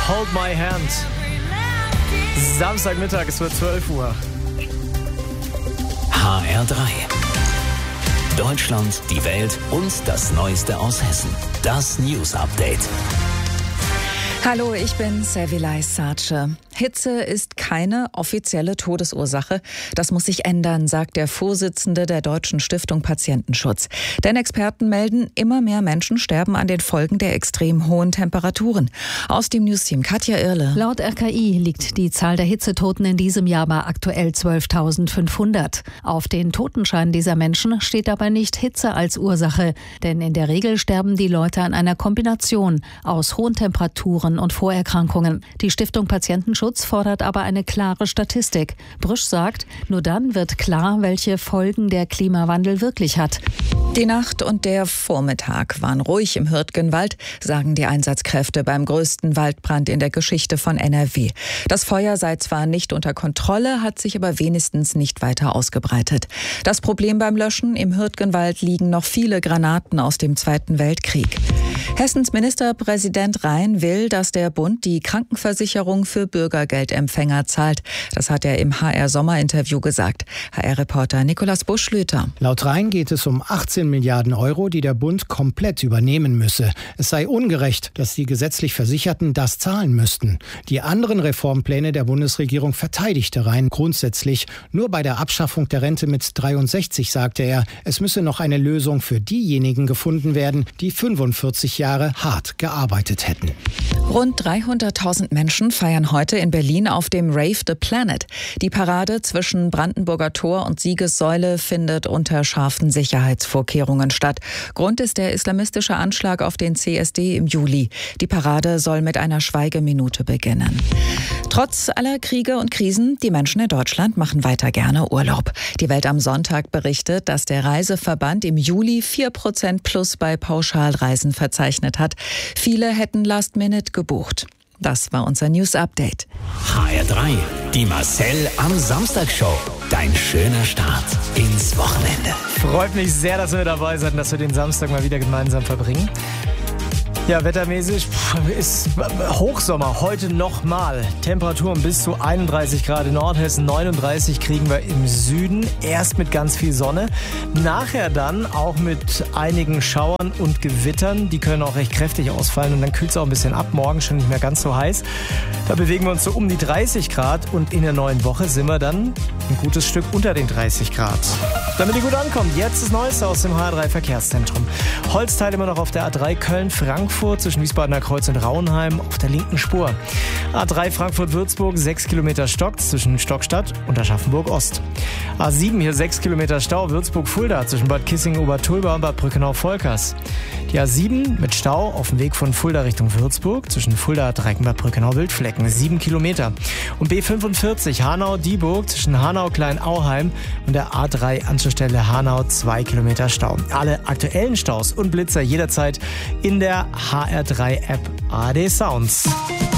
Hold My Hand. Samstagmittag, es wird 12 Uhr. HR3. Deutschland, die Welt und das Neueste aus Hessen. Das News Update. Hallo, ich bin Sevilay Sace. Hitze ist keine offizielle Todesursache. Das muss sich ändern, sagt der Vorsitzende der Deutschen Stiftung Patientenschutz. Denn Experten melden, immer mehr Menschen sterben an den Folgen der extrem hohen Temperaturen. Aus dem Newsteam Katja Irle. Laut RKI liegt die Zahl der Hitzetoten in diesem Jahr bei aktuell 12.500. Auf den Totenscheinen dieser Menschen steht dabei nicht Hitze als Ursache. Denn in der Regel sterben die Leute an einer Kombination aus hohen Temperaturen und Vorerkrankungen. Die Stiftung Patientenschutz fordert aber eine klare Statistik. Brüsch sagt, nur dann wird klar, welche Folgen der Klimawandel wirklich hat. Die Nacht und der Vormittag waren ruhig im Hürtgenwald, sagen die Einsatzkräfte beim größten Waldbrand in der Geschichte von NRW. Das Feuer sei zwar nicht unter Kontrolle, hat sich aber wenigstens nicht weiter ausgebreitet. Das Problem beim Löschen: im Hürtgenwald liegen noch viele Granaten aus dem Zweiten Weltkrieg. Hessens Ministerpräsident Rhein will, dass der Bund die Krankenversicherung für Bürgergeldempfänger zahlt. Das hat er im HR-Sommerinterview gesagt. HR-Reporter Nikolaus Buschlüter. Laut Rhein geht es um 18 Milliarden Euro, die der Bund komplett übernehmen müsse. Es sei ungerecht, dass die gesetzlich Versicherten das zahlen müssten. Die anderen Reformpläne der Bundesregierung verteidigte Rhein grundsätzlich. Nur bei der Abschaffung der Rente mit 63 sagte er, es müsse noch eine Lösung für diejenigen gefunden werden, die 45 Jahre hart gearbeitet hätten. Rund 300.000 Menschen feiern heute in Berlin auf dem Rave the Planet. Die Parade zwischen Brandenburger Tor und Siegessäule findet unter scharfen Sicherheitsvorkehrungen statt. Grund ist der islamistische Anschlag auf den CSD im Juli. Die Parade soll mit einer Schweigeminute beginnen. Trotz aller Kriege und Krisen, die Menschen in Deutschland machen weiter gerne Urlaub. Die Welt am Sonntag berichtet, dass der Reiseverband im Juli 4% plus bei Pauschalreisen verzeichnet hat. Viele hätten Last-Minute gebucht. Das war unser News-Update. HR3, die Marcel am Samstag-Show. Dein schöner Start ins Wochenende. Freut mich sehr, dass wir dabei sind, dass wir den Samstag mal wieder gemeinsam verbringen. Ja, wettermäßig ist Hochsommer heute nochmal. Temperaturen bis zu 31 Grad in Nordhessen, 39 kriegen wir im Süden. Erst mit ganz viel Sonne, nachher dann auch mit einigen Schauern und Gewittern. Die können auch recht kräftig ausfallen und dann kühlt es auch ein bisschen ab. Morgen schon nicht mehr ganz so heiß. Da bewegen wir uns so um die 30 Grad und in der neuen Woche sind wir dann ein gutes Stück unter den 30 Grad. Damit ihr gut ankommt, jetzt das Neueste aus dem HR3 Verkehrszentrum. Holzteil immer noch auf der A3 Köln-Frankfurt zwischen Wiesbadener Kreuz und Rauenheim auf der linken Spur. A3 Frankfurt-Würzburg 6 Kilometer Stock zwischen Stockstadt und Aschaffenburg-Ost. A7 hier 6 Kilometer Stau Würzburg-Fulda zwischen Bad Kissingen-Obertulba und Bad Brückenau-Volkers. Die A7 mit Stau auf dem Weg von Fulda Richtung Würzburg zwischen Fulda, Dreckenbad, Brückenau-Wildflecken 7 Kilometer. Und B45 Hanau-Dieburg zwischen Hanau-Kleinauheim und der A3 Anschlussstelle Hanau 2 Kilometer Stau. Alle aktuellen Staus und Blitzer jederzeit in der HR3 App ARD Sounds.